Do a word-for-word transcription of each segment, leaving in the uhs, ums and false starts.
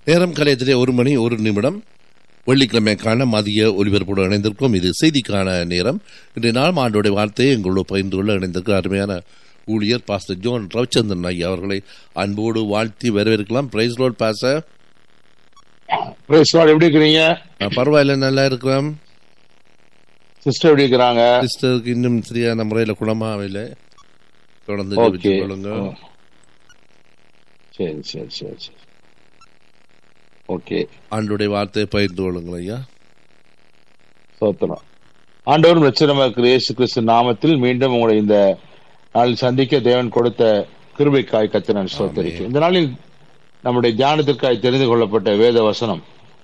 நேரம் கலையத்திலே ஒரு மணி ஒரு நிமிடம். வெள்ளிக்கிழமைக்கான மதிய ஒலிபரப்போடு இணைந்திருக்கும். இது செய்திக்கான நேரம். இன்றைய நாள் ஆண்டோடைய வார்த்தையை எங்களோடு பகிர்ந்து கொள்ள இணைந்திருக்கிற அருமையான ஊழியர் பாஸ்டர் ஜோன் ரவிச்சந்திரன் ஐயா அவர்களை அன்போடு வாழ்த்தி வரவேற்கலாம். Price Lord pastor. Price Lord. எப்படி இருக்கிறீங்க? பரவாயில்ல, நல்லா இருக்கிறோம். சிஸ்டர் எப்படி இருக்கிறாங்க? சிஸ்டருக்கு இன்னும் சரியான முறையில் குணமாகவில்லை. தொடர்ந்து ஜெபிச்சு கொள்ளுங்க. சரி சரி சரி சரி ஓகே. ஆண்டோடைய வார்த்தையை பகிர்ந்து கொள்ளுங்கள் ஐயா. சோத்திரம். ஆண்டவரும் இரட்சகருமாகிய இயேசு கிறிஸ்து நாமத்தில் மீண்டும் உங்களை இந்த நாளில் சந்திக்க தேவன் கொடுத்த கிருபைக்காய் கர்த்தரை நான் ஸ்தோத்திரிக்கிறேன். இந்த நாளில் நம்முடைய தியானத்திற்காய் தெரிந்து கொள்ளப்பட்ட வேத வசனம்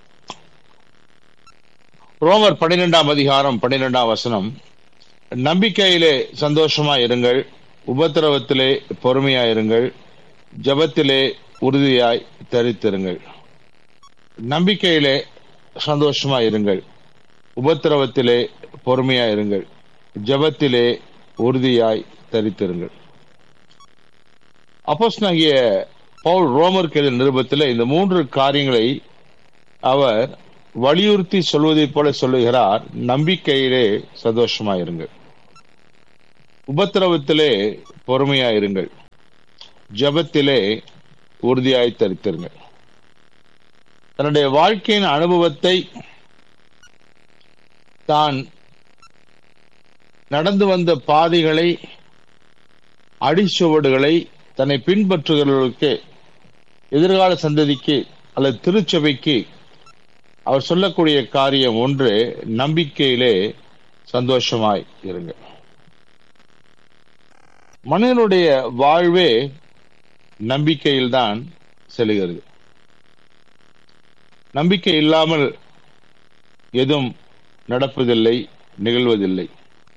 ரோமர் பன்னிரெண்டாம் அதிகாரம் பன்னிரெண்டாம் வசனம். நம்பிக்கையிலே சந்தோஷமா இருங்கள், உபத்திரவத்திலே பொறுமையாயிருங்கள், ஜெபத்திலே உறுதியாய் தரித்திருங்கள். நம்பிக்கையிலே சந்தோஷமா இருங்கள், உபத்திரவத்திலே பொறுமையா இருங்கள், ஜெபத்திலே உறுதியாய் தரித்திருங்கள். அப்போஸ்தலனாகிய பவுல் ரோமருக்கு எழுதிய நிருபத்திலே இந்த மூன்று காரியங்களை அவர் வலியுறுத்தி சொல்வதைப் போல சொல்லுகிறார். நம்பிக்கையிலே சந்தோஷமா இருங்கள், உபத்திரவத்திலே பொறுமையா இருங்கள், ஜெபத்திலே உறுதியாய் தரித்திருங்கள். தன்னுடைய வாழ்க்கையின் அனுபவத்தை, தான் நடந்து வந்த பாதைகளை, அடிச்சுவடுகளை தன்னை பின்பற்றுகிறவர்களுக்கு, எதிர்கால சந்ததிக்கு அல்லது திருச்சபைக்கு அவர் சொல்லக்கூடிய காரியம் ஒன்று, நம்பிக்கையிலே சந்தோஷமாய் இருங்க. மனிதனுடைய வாழ்வே நம்பிக்கையில்தான் செல்கிறது. நம்பிக்கை இல்லாமல் எதுவும் நடப்பதில்லை, நிகழ்வதில்லை.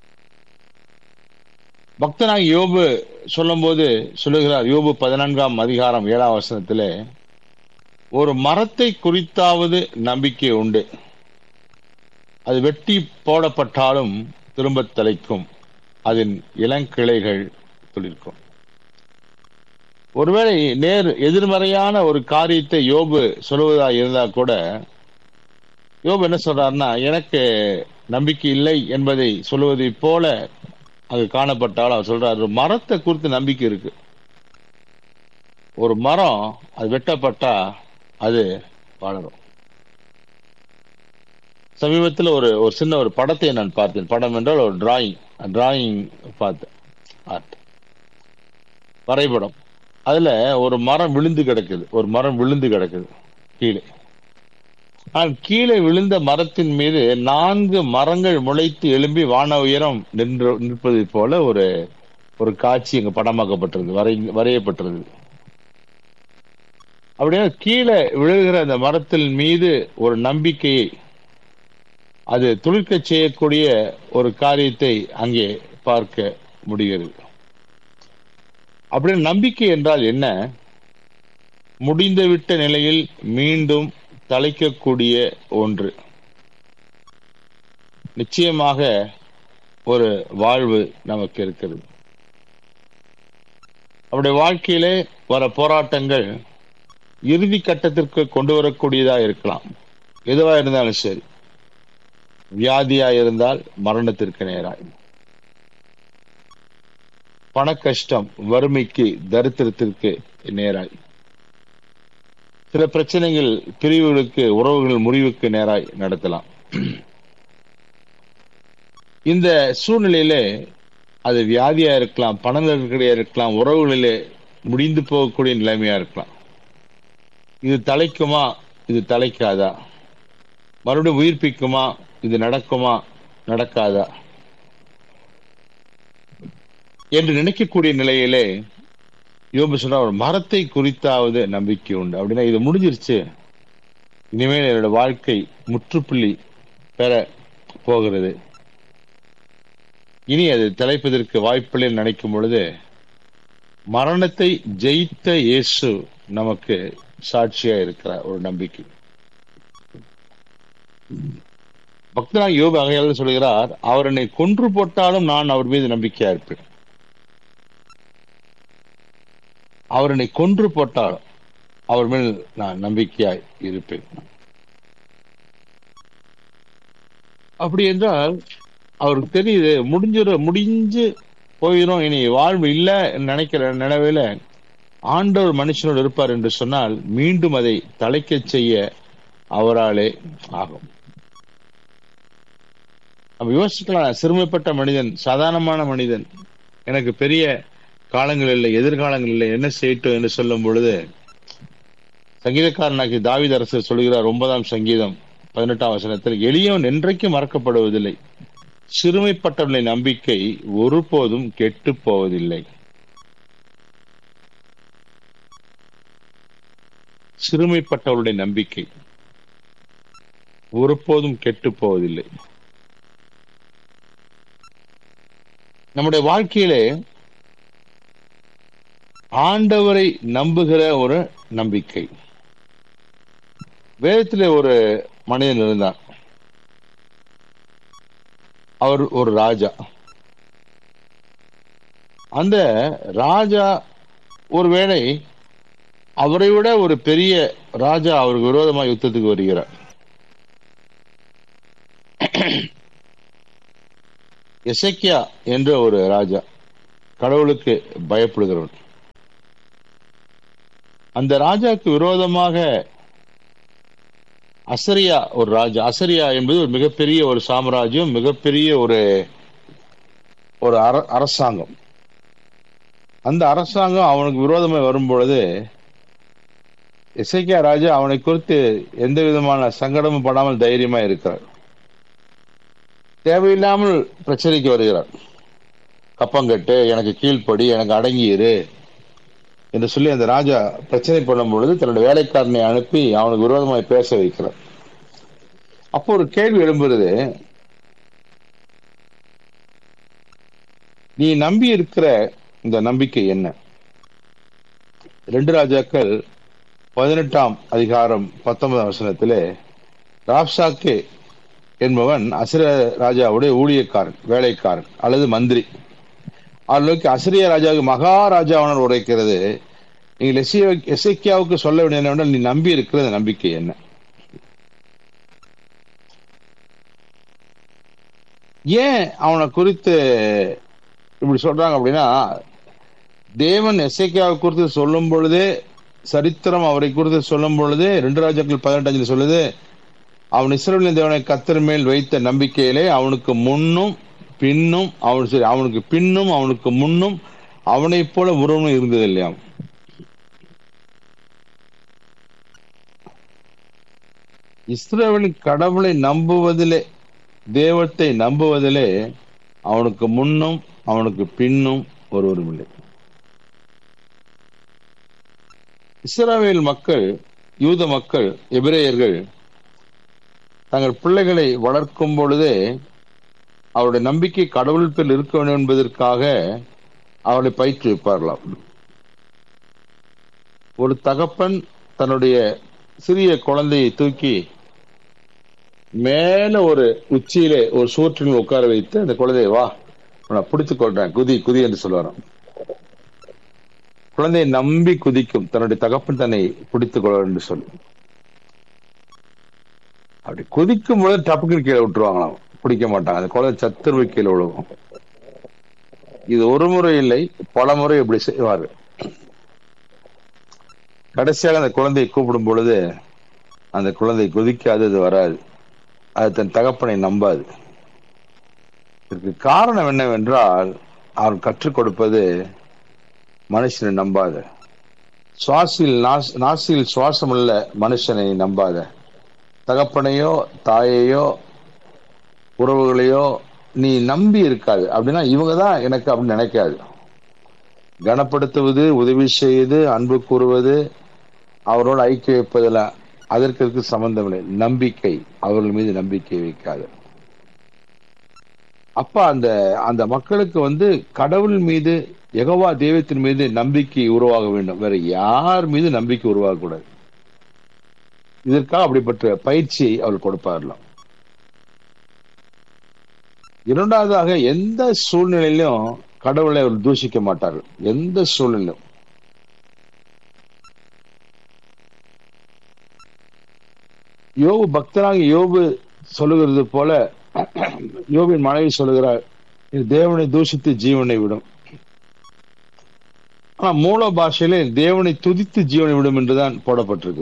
பக்தனாக யோபு சொல்லும் போது சொல்லுகிறார், யோபு பதினான்காம் அதிகாரம் ஏழாம் வசனத்திலே, ஒரு மரத்தை குறித்தாவது நம்பிக்கை உண்டு, அது வெட்டி போடப்பட்டாலும் திரும்ப தலைக்கும், அதன் இளங்கிளைகள் துளிர்க்கும். ஒருவேளை நேர் எதிர்மறையான ஒரு காரியத்தை யோபு சொல்வதா இருந்தா கூட, யோபு என்ன சொல்றாருன்னா, எனக்கு நம்பிக்கை இல்லை என்பதை சொல்லுவதை போல அது காணப்பட்டால் அவர் சொல்றாரு, மரத்தை குறித்து நம்பிக்கை இருக்கு. ஒரு மரம் அது வெட்டப்பட்டா அது வளரும். சமீபத்தில் ஒரு ஒரு சின்ன ஒரு படத்தை நான் பார்த்தேன். படம் என்றால் ஒரு டிராயிங் டிராயிங் பார்த்தேன், ஆர்ட் வரைபடம். அதுல ஒரு மரம் விழுந்து கிடக்குது, ஒரு மரம் விழுந்து கிடக்குது கீழே. ஆனால் கீழே விழுந்த மரத்தின் மீது நான்கு மரங்கள் முளைத்து எழும்பி வான உயரம் நின்று நிற்பதை போல ஒரு ஒரு காட்சி இங்க படமாக்கப்பட்டிருது, வரை வரையப்பட்டிருது. அப்படியே கீழே விழுகிற அந்த மரத்தின் மீது ஒரு நம்பிக்கையை, அது துளிர்க்க செய்யக்கூடிய ஒரு காரியத்தை அங்கே பார்க்க முடிகிறது. அப்படின்னு நம்பிக்கை என்றால் என்ன? முடிந்துவிட்ட நிலையில் மீண்டும் தலைக்கக்கூடிய ஒன்று. நிச்சயமாக ஒரு வாழ்வு நமக்கு இருக்கிறது. அவருடைய வாழ்க்கையிலே வர போராட்டங்கள் இறுதி கட்டத்திற்கு கொண்டு வரக்கூடியதா இருக்கலாம். எதுவா இருந்தாலும் சரி. வியாதியா இருந்தால் மரணத்திற்கு நேராய், பண கஷ்டம் வறுமைக்கு தரித்திரத்திற்கு நேராய், சில பிரச்சனைகள் பிரிவுகளுக்கு உறவுகள் முறிவுக்கு நேராய் நடத்தலாம். இந்த சூழ்நிலையிலே அது வியாதியா இருக்கலாம், பண நெருக்கடியா இருக்கலாம், உறவுகளிலே முடிந்து போகக்கூடிய நிலைமையா இருக்கலாம். இது தலைக்குமா, இது தலைக்காதா, மறுபடியும் உயிர்ப்பிக்குமா, இது நடக்குமா நடக்காதா என்று நினைக்கக்கூடிய நிலையிலே யோபு சொன்னா, ஒரு மரத்தை குறித்தாவது நம்பிக்கை உண்டு. அப்படின்னா இது முடிஞ்சிருச்சு, இனிமேல் என்னோட வாழ்க்கை முற்றுப்புள்ளி பெற போகிறது, இனி அது தலைப்பதற்கு வாய்ப்பில்லை நினைக்கும் பொழுது, மரணத்தை ஜெயித்த இயேசு நமக்கு சாட்சியா இருக்கிறார். ஒரு நம்பிக்கை. பக்தனாக யோபு ஆகையால் சொல்கிறார், அவர் என்னை கொன்று போட்டாலும் நான் அவர் மீது நம்பிக்கையா இருப்பேன். அவர் என்னை கொன்று போட்டாலும் அவர் மேல் நான் நம்பிக்கையாய் இருப்பேன். அப்படி என்றால் அவருக்கு தெரியுது, முடிஞ்சிட முடிஞ்சு போயிடும், இனி வாழ்வு இல்லை நினைக்கிற நினைவில ஆண்டவர் மனுஷனோடு இருப்பார் என்று சொன்னால் மீண்டும் அதை தலைக்க செய்ய அவராலே ஆகும். நம்ம யோசிக்கலாம், சிறுமைப்பட்ட மனிதன், சாதாரணமான மனிதன், எனக்கு பெரிய காலங்கள் இல்லை, எதிர்காலங்கள் இல்லை, என்ன செய்யட்டும் என்று சொல்லும் பொழுது சங்கீதக்காரனாக்கி தாவீது அரசர் சொல்கிறார், ஒன்பதாம் சங்கீதம் பதினெட்டாம் வசனத்தில், எளியவன் என்றைக்கும் மறக்கப்படுவதில்லை, சிறுமைப்பட்டவனுடைய நம்பிக்கை ஒருபோதும் கெட்டு போவதில்லை. சிறுமைப்பட்டவருடைய நம்பிக்கை ஒருபோதும் கெட்டு போவதில்லை. நம்முடைய வாழ்க்கையிலே ஆண்டவரை நம்புகிற ஒரு நம்பிக்கை. வேதத்திலே ஒரு மனிதன் இருந்தார். அவர் ஒரு ராஜா. அந்த ராஜா ஒருவேளை அவரை விட ஒரு பெரிய ராஜா அவருக்கு விரோதமாக யுத்தத்துக்கு வருகிறார். எசேக்கியா என்ற ஒரு ராஜா, கடவுளுக்கு பயப்படுகிறவர். அந்த ராஜாவுக்கு விரோதமாக அசரியா ஒரு ராஜா. அசரியா என்பது ஒரு மிகப்பெரிய ஒரு சாம்ராஜ்யம், மிகப்பெரிய ஒரு ஒரு அரசாங்கம். அந்த அரசாங்கம் அவனுக்கு விரோதமாக வரும் பொழுது எசேக்கியா ராஜா அவனை குறித்து எந்த விதமான சங்கடமும் படாமல் தைரியமா இருக்கிறார். தேவையில்லாமல் பிரச்சனைக்கு வருகிறார். கப்பங்கட்டு, எனக்கு கீழ்ப்படி, எனக்கு அடங்கியிரு என்று சொல்லி அந்த ராஜா பிரச்சனை பண்ணும் பொழுது தன்னுடைய வேலைக்காரனை அனுப்பி அவனுக்கு விரோதமாய் பேச வைக்கிறார். அப்போ ஒரு கேள்வி எழும்புறது, நீ நம்பி இருக்கிற இந்த நம்பிக்கை என்ன? ரெண்டு ராஜாக்கள் பதினெட்டாம் அதிகாரம் பத்தொன்பதாம் வசனத்திலே ராப்சாக்கே என்பவன் அசிர ராஜாவுடைய ஊழியக்காரன், வேலைக்காரன் அல்லது மந்திரி. அவர்களுக்கு அசிரிய ராஜாவுக்கு மகாராஜாவனர் உரைக்கிறது, நீங்கள் எசேக்கியாவுக்கு சொல்ல வேண்டிய என்னவென்றால், நீ நம்பி இருக்கிற நம்பிக்கை என்ன? ஏன் அவனை குறித்து இப்படி சொல்றாங்க அப்படின்னா, தேவன் எசேக்கியாவை குறித்து சொல்லும் பொழுதே, சரித்திரம் அவரை குறித்து சொல்லும் பொழுது ரெண்டு ராஜாக்கள் பதினெட்டு அஞ்சுல சொல்லுது, அவன் இஸ்ரவேலின் தேவனை கர்த்தர் மேல் வைத்த நம்பிக்கையிலே அவனுக்கு முன்னும் பின்னும் அவன் சரி அவனுக்கு பின்னும் அவனுக்கு முன்னும் அவனை போல உறவும் இருந்தது இல்லையா? இஸ்ரவேலின் கடவுளை நம்புவதிலே, தேவத்தை நம்புவதிலே அவனுக்கு முன்னும் அவனுக்கு பின்னும் ஒருவரும் இல்லை. இஸ்ரவேல் மக்கள், யூத மக்கள், எபிரேயர்கள் தங்கள் பிள்ளைகளை வளர்க்கும் பொழுதே அவருடைய நம்பிக்கை கடவுள் பேர் இருக்க வேண்டும் என்பதற்காக அவளை பயிற்றுவிப்பார்களாம். ஒரு தகப்பன் தன்னுடைய சிறிய குழந்தையை தூக்கி மேல ஒரு உச்சியிலே ஒரு சூற்றில் உட்கார வைத்து அந்த குழந்தையை, வா நான் பிடித்துக் கொள்றேன், குதி குதி என்று சொல்லுவாராம். குழந்தையை நம்பி குதிக்கும், தன்னுடைய தகப்பன் தன்னை பிடித்துக் கொள்ள என்று சொல்லி. அப்படி குதிக்கும் போது டப்புக்கு கீழே விட்டுருவாங்களாம், பிடிக்க மாட்டாங்க. அந்த குழந்தை சத்துருவை கீழே விழுகும். இது ஒரு முறை இல்லை, பல முறை இப்படி செய்வாரு. கடைசியாக அந்த குழந்தையை கூப்பிடும் பொழுது அந்த குழந்தை குதிக்காது, அது வராது, அது தன் தகப்பனை நம்பாது. இதற்கு காரணம் என்னவென்றால், அவன் கற்றுக் கொடுப்பது மனுஷனை நம்பாத, சுவாசில் நாசியில் சுவாசம் உள்ள மனுஷனை நம்பாத, தகப்பனையோ தாயையோ உறவுகளையோ நீ நம்பி இருக்காது. அப்படின்னா இவங்கதான் எனக்கு அப்படின்னு நினைக்காது. கனப்படுத்துவது, உதவி செய்து, அன்பு கூறுவது, அவரோடு ஐக்கிய வைப்பதில் அதற்கு இருக்கு சம்பந்தம் இல்லை. நம்பிக்கை, அவர்கள் மீது நம்பிக்கை வைக்காது. அப்ப அந்த அந்த மக்களுக்கு வந்து கடவுள் மீது, யெகோவா தெய்வத்தின் மீது நம்பிக்கை உருவாக வேண்டும், வேற யார் மீது நம்பிக்கை உருவாகக்கூடாது. இதற்காக அப்படிப்பட்ட பயிற்சியை அவர்கள் கொடுப்பார்களாம். இரண்டாவதாக, எந்த சூழ்நிலையிலும் கடவுளை அவர் தூஷிக்க மாட்டார்கள். எந்த சூழ்நிலையும் யோபு பக்தராக யோபு சொல்லுகிறது போல யோபின் மனைவி சொல்லுகிறார், இது தேவனை தூஷித்து ஜீவனை விடும். ஆனா மூல பாஷையிலே தேவனை துதித்து ஜீவனை விடும் என்றுதான் போடப்பட்டிருக்கு.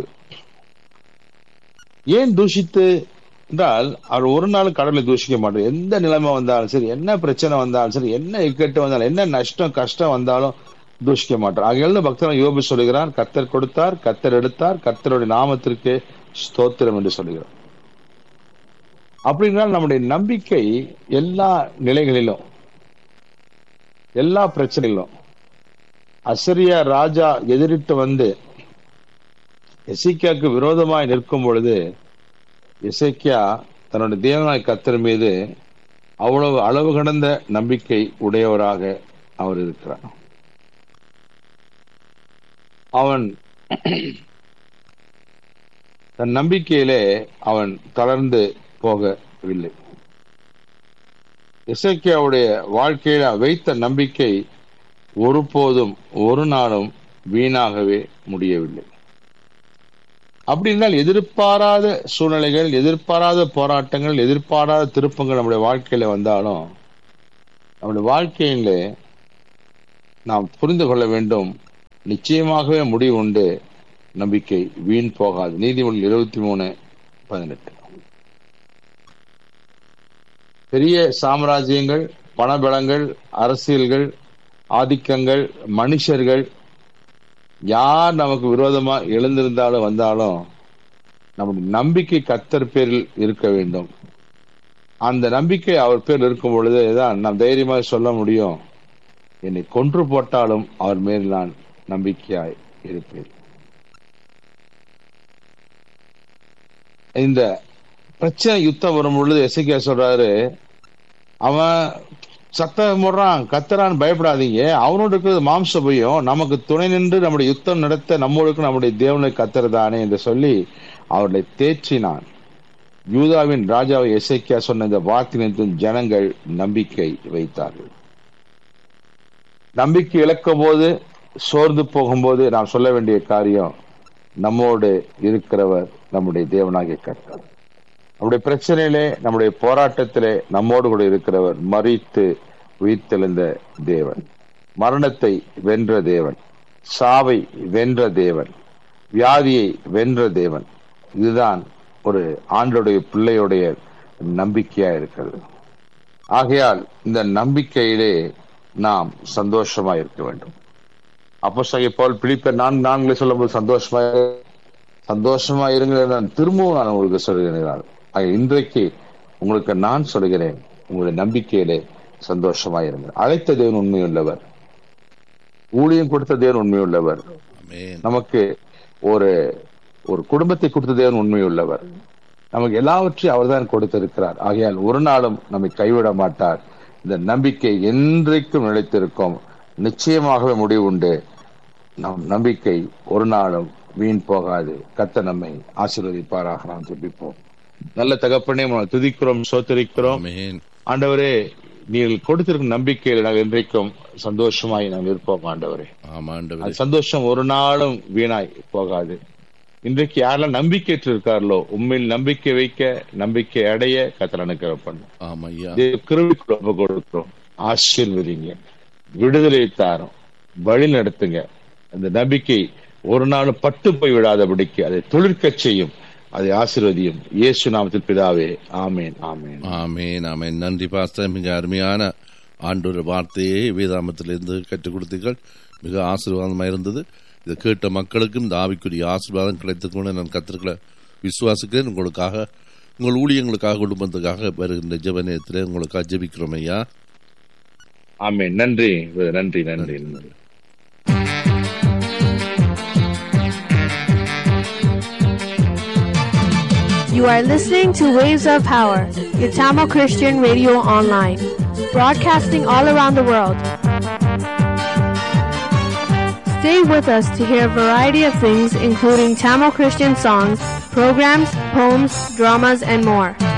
ஏன் தூஷித்து என்றால், அவர் ஒரு நாள் கடவுளை தூஷிக்க மாட்டார். எந்த நிலைமை வந்தாலும் சரி, என்ன பிரச்சனை வந்தாலும் சரி, என்ன இக்கட்டு வந்தாலும், என்ன நஷ்டம் கஷ்டம் வந்தாலும் தூஷிக்க மாட்டார். ஆகையால பக்தன் யோபு சொல்லுகிறார், கர்த்தர் கொடுத்தார், கர்த்தர் எடுத்தார், கர்த்தருடைய நாமத்திற்கு ஸ்தோத்திரம் என்று சொல்லுகிறார். அப்படின்னால் நம்முடைய நம்பிக்கை எல்லா நிலைகளிலும், எல்லா பிரச்சனைகளிலும், அசரியா ராஜா எதிரிட்டு வந்து எசேக்கியாவுக்கு விரோதமாய் நிற்கும் பொழுது எசேக்கியா தன்னுடைய தேவனாய் கர்த்தர் மீது அவ்வளவு அளவு கடந்த நம்பிக்கை உடையவராக அவர் இருக்கிறார். அவன் தன் நம்பிக்கையிலே அவன் தளர்ந்து போகவில்லை. எசேக்கியாவுடைய வாழ்க்கையில வைத்த நம்பிக்கை ஒருபோதும் ஒரு நாளும் வீணாகவே முடியவில்லை. அப்படின்னால் எதிர்பாராத சூழ்நிலைகள், எதிர்பாராத போராட்டங்கள், எதிர்பாராத திருப்பங்கள் நம்முடைய வாழ்க்கையில வந்தாலும் நம்முடைய வாழ்க்கையில நாம் புரிந்து கொள்ள வேண்டும், நிச்சயமாகவே முடிவு உண்டு, நம்பிக்கை வீண் போகாது. நீதிமொழி இருபத்தி மூணு பதினெட்டு. பெரிய சாம்ராஜ்யங்கள், பணபலங்கள், அரசியல்கள், ஆதிக்கங்கள், மனுஷர்கள் யார் நமக்கு விரோதமா எழுந்திருந்தாலும் வந்தாலும் நம்முடைய நம்பிக்கை கர்த்தர் பேரில் இருக்க வேண்டும். அந்த நம்பிக்கை அவர் பேரில் இருக்கும் பொழுதுதான் நாம் தைரியமாக சொல்ல முடியும், என்னை கொன்று போட்டாலும் அவர் மேல் நான் நம்பிக்கையாய் இருப்பேன். இந்த பிரச்சனை யுத்தம் வரும் பொழுது எசேக்கியா சொல்றாரு, அவன் சத்தம் போடுறான், கத்தரான், பயப்படாதீங்க, அவனோடு இருக்கிறது மாம்ச பயம், நமக்கு துணை நின்று நம்முடைய யுத்தம் நடத்த நம்மளுக்கு நம்முடைய தேவனை கத்தர்தானே என்று சொல்லி அவர்களை தேற்றினான். யூதாவின் ராஜாவை எசேக்கியா சொன்ன இந்த வார்த்தை ஜனங்கள் நம்பிக்கை வைத்தார்கள். நம்பிக்கை இழக்கும் போது, சோர்ந்து போகும்போது நாம் சொல்ல வேண்டிய காரியம், நம்மோடு இருக்கிறவர் நம்முடைய தேவனாகிய கர்த்தர். நம்முடைய பிரச்சனையிலே, நம்முடைய போராட்டத்திலே நம்மோடு கூட இருக்கிறவர் மரித்து உயிர்த்தெழுந்த தேவன், மரணத்தை வென்ற தேவன், சாவை வென்ற தேவன், வியாதியை வென்ற தேவன். இதுதான் ஒரு ஆண்டோடைய பிள்ளையுடைய நம்பிக்கையா இருக்கிறது. ஆகையால் இந்த நம்பிக்கையிலே நாம் சந்தோஷமா இருக்க வேண்டும். அப்போஸ்தலனாகிய பவுல் பிலிப்பியர் நான்கு நான்கிலே சொல்லும்போது சந்தோஷமா சந்தோஷமா இருங்க, நான் திரும்பவும் நான் உங்களுக்கு சொல்கிறேன். இன்றைக்கு உங்களுக்கு நான் சொல்கிறேன், உங்களுடைய நம்பிக்கையிலே சந்தோஷமா இருங்க. அழைத்த தேவன் உண்மையுள்ளவர், ஊழியம் கொடுத்த தேவன் உண்மையுள்ளவர், நமக்கு ஒரு ஒரு குடும்பத்தை கொடுத்த தேவன் உண்மையுள்ளவர், நமக்கு எல்லாவற்றையும் அவர் தான் கொடுத்திருக்கிறார். ஆகையால் ஒரு நாளும் நம்மை கைவிட மாட்டார். இந்த நம்பிக்கை என்றைக்கும் நிலைத்திருக்கும். நிச்சயமாகவே முடிவு உண்டு. நம் நம்பிக்கை ஒரு நாளும் வீண் போகாது. கர்த்தர் நம்மை ஆசீர்வதிப்பாராக. நாம் ஜெபிப்போம். நல்ல தகப்பனே, துதிக்கிறோம், சோத்தரிக்கிறோம். ஆண்டவரே, நீங்கள் கொடுத்திருக்கும் நம்பிக்கையில் நாங்கள் இன்றைக்கும் சந்தோஷமாய் நாங்கள் இருப்போம். ஆண்டவரே, சந்தோஷம் ஒரு நாளும் வீணாய் போகாது. இன்றைக்கு யாரெல்லாம் நம்பிக்கையற்று இருக்கார்களோ, உண்மையில் நம்பிக்கை வைக்க, நம்பிக்கை அடைய கர்த்தர் அனுக்கிரகம் கிருபைக்குள்ள கொடுக்கிறோம். ஆசீர்வதிங்க, விடுதலை தாரும், வழி நடத்துங்க. அந்த நம்பிக்கை ஒரு நாளும் பட்டு போய் விடாதபடிக்கு அதை துளிர்க்க செய்யும். அதை ஆசீர்வதியும். இயேசு நாமத்தில் பிதாவே, ஆமேன், ஆமேன், ஆமேன், ஆமேன். நன்றி பாஸ்டர். மிக அருமையான ஆண்டோட வார்த்தையை வேதாமத்திலிருந்து கற்றுக் கொடுத்தீர்கள். மிக ஆசீர்வாதமாக இருந்தது. இதை கேட்ட மக்களுக்கும் இந்த ஆவிக்குரிய ஆசீர்வாதம் கிடைத்திருக்கும் நான் கத்திருக்கல விசுவாசிக்கிறேன். உங்களுக்காக, உங்கள் ஊழியங்களுக்காக, குடும்பத்துக்காக வருகின்ற ஜெப நேரத்தில் உங்களுக்காக ஜெபிக்கிறோம் ஐயா. ஆமேன். நன்றி, நன்றி, நன்றி, நன்றி. You are listening to Waves of Power, your Tamil Christian radio online, broadcasting all around the world. Stay with us to hear a variety of things, including Tamil Christian songs, programs, poems, dramas, and more.